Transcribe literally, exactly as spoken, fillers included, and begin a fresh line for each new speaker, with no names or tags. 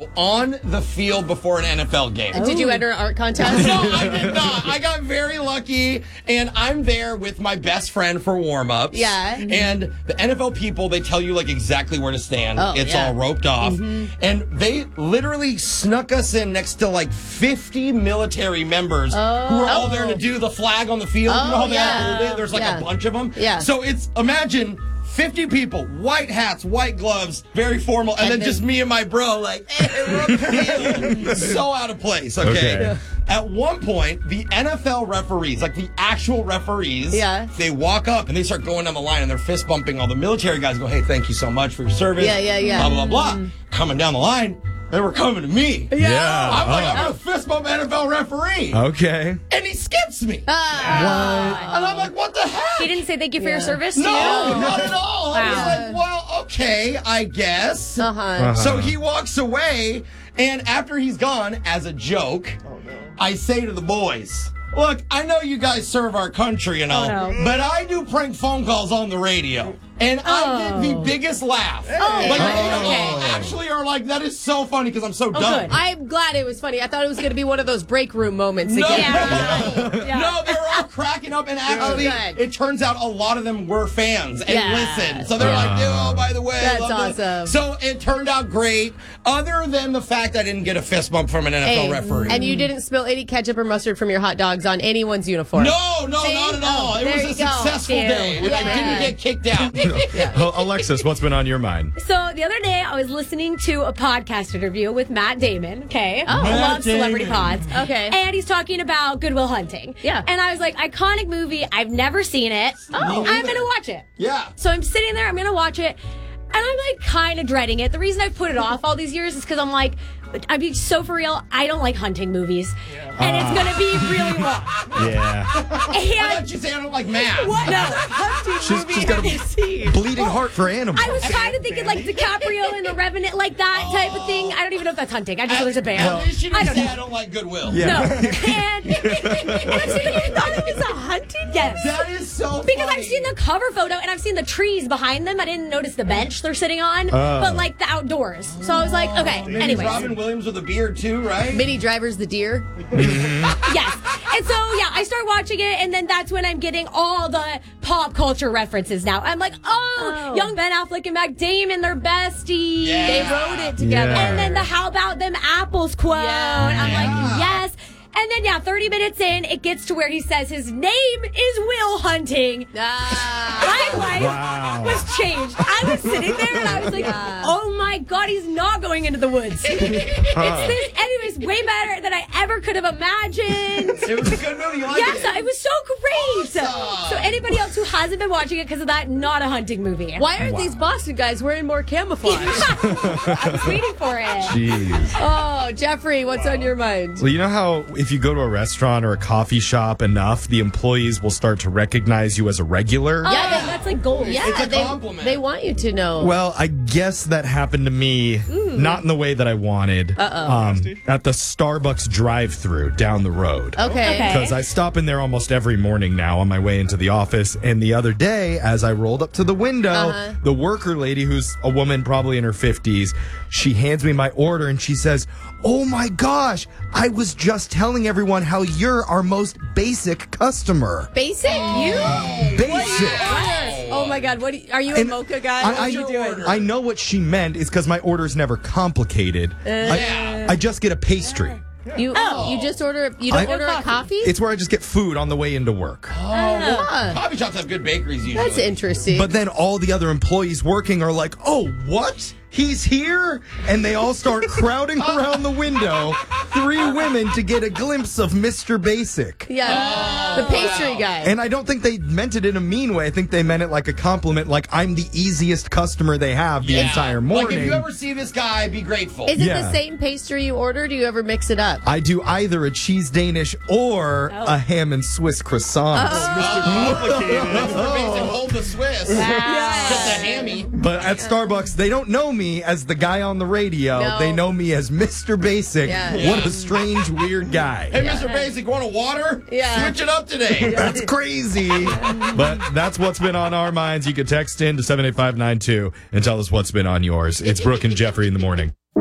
go on the field before an N F L game.
Did you enter an art contest?
No, I did not. I got very lucky, and I'm there with my best friend for warm-ups.
Yeah.
And the N F L people, they tell you like exactly where to stand.
Oh,
it's
yeah.
all roped off.
Mm-hmm.
And they literally snuck us in next to like fifty military members
Oh.
who are all there to do the flag on the field.
Oh,
you know how they all
yeah.
hold it? There's like
Yeah.
a bunch of them.
Yeah.
So it's, imagine fifty people, white hats, white gloves, very formal, and,
And
then,
then-
just me and my bro, like, hey, we're up the field. So out of place, okay?
Okay.
At one point, the N F L referees, like the actual referees,
Yeah.
they walk up and they start going down the line and they're fist bumping all the military guys, go, hey, thank you so much for your service.
Yeah, yeah, yeah.
Blah, blah, blah. Coming down the line, they were coming to me.
Yeah.
I'm like,
Oh.
I'm going to fist bump N F L referee.
Okay.
And he skips me.
Ah.
And I'm like, what the heck?
He didn't say thank you for your
Yeah.
service
No,
to you?
not at all. I was
Wow.
like, well, okay, I guess.
Uh-huh.
Uh-huh.
So he walks away, and after he's gone, as a joke, I say to the boys, look, I know you guys serve our country and all,
Oh, no.
but I do prank phone calls on the radio. And I did the biggest laugh.
Oh,
like,
okay.
they all actually are like, that is so funny because I'm so dumb.
good.
I'm glad it was funny. I thought it was going to be one of those break room moments
No,
again.
Yeah. Yeah.
no, they were all cracking up, and actually,
Oh, good.
it turns out a lot of them were fans and
Yeah.
listened. So they're like, oh, by the way, I
That's
love this."
awesome.
So it turned out great, other than the fact I didn't get a fist bump from an N F L
Hey,
referee.
and you didn't spill any ketchup or mustard from your hot dogs on anyone's uniform.
no, no,
See?
not at all.
Oh,
it
there
was
you
a
go.
successful
Ew.
day, and I
Yeah.
didn't get kicked out.
Well, Alexis, what's been on your mind?
So the other day, I was listening to a podcast interview with Matt Damon. Okay,
Oh.
I
Matt
love celebrity
Damon.
pods.
Okay.
and he's talking about Good Will Hunting.
Yeah.
and I was like, iconic movie. I've never seen it.
Me
I'm
neither.
gonna watch it.
Yeah.
So I'm sitting there. I'm gonna watch it, and I'm like kind of dreading it. The reason I put it off all these years is because I'm like, I mean, so for real, I don't like hunting movies, and it's gonna be really long.
Yeah.
Why
And
don't you say I don't like math?
what? No.
She's, she's got a bleeding heart for animals.
I was kind of thinking like DiCaprio in The Revenant, like that type of thing. I don't even know if that's hunting. I just know there's a bear.
Well, she
I
didn't
don't
say
know.
I don't like Goodwill.
Yeah.
No. And, and I've seen the, you thought it was a hunting? Yes.
That is so
Because
funny.
I've seen the cover photo and I've seen the trees behind them. I didn't notice the bench they're sitting on,
Oh.
but like the outdoors. So I was like, okay.
Maybe
Anyways,
Robin Williams with a beard too, right?
Minnie Driver's the deer.
yes. And so yeah, I start watching it, and then that's when I'm getting all the pop culture references. Now I'm like, oh,
Oh.
young Ben Affleck and Matt Damon, they're besties.
Yeah.
They wrote it together.
Yeah.
And then the "How about them apples" quote.
Yeah.
I'm
Yeah.
like, yes. And then yeah, thirty minutes in, it gets to where he says his name is Will Hunting.
Ah.
My life
Wow.
was changed. I was sitting there and I was like,
Yeah.
oh my God, he's not going into the woods. It's this, anyways, way better than I ever could have imagined.
It was a good movie. You like
Yes,
it?
it was so great.
Awesome.
So anybody else who hasn't been watching it because of that, not a hunting movie.
Why aren't these Boston guys wearing more camouflage?
I was waiting for it.
Jeez.
Oh, Jeffrey, what's on your mind?
Well, you know how if you go to a restaurant or a coffee shop enough, the employees will start to recognize you as a regular?
Yeah, that- that's like gold.
Yeah,
It's a
they,
compliment.
they want you to know.
Well, I guess that happened to me, not in the way that I wanted.
Uh-oh.
Um, at the Starbucks drive-thru down the road.
okay.
Okay.
Because I stop in there almost every morning now on my way into the office. And the other day, as I rolled up to the window,
Uh-huh.
the worker lady, who's a woman probably in her fifties, she hands me my order and she says, "Oh my gosh, I was just telling everyone how you're our most basic customer."
Basic? You?
Basic.
Oh my God! What do you- are you a
And
mocha guy?
I,
What's
I,
you doing?
order?
I know what she meant is because my order's never complicated.
Yeah.
I, I just get a pastry.
You
Oh.
you just order you don't
I-
order a coffee?
It's where I just get food on the way into work.
Ah,
Coffee shops have good bakeries usually.
that's interesting.
But then all the other employees working are like, "Oh, what? He's here?" And they all start crowding around the window, three women to get a glimpse of Mister Basic.
yeah, the pastry guy.
And I don't think they meant it in a mean way. I think they meant it like a compliment, like I'm the easiest customer they have the
Yeah.
entire morning.
Like if you ever see this guy, be grateful.
Is it
Yeah.
the same pastry you order? Do you ever mix it up?
I do either a cheese Danish or
Oh.
a ham and Swiss croissant.
Mister Basic, hold the Swiss. Get the hammy.
But at Starbucks, they don't know me as the guy on the radio.
No.
They know me as Mister Basic.
Yeah.
What a strange, weird guy.
Hey, Mister Basic, want a water?
Yeah.
Switch it up today.
That's crazy. But that's what's been on our minds. You can text in to seven eight five nine two and tell us what's been on yours. It's Brooke and Jeffrey in the morning.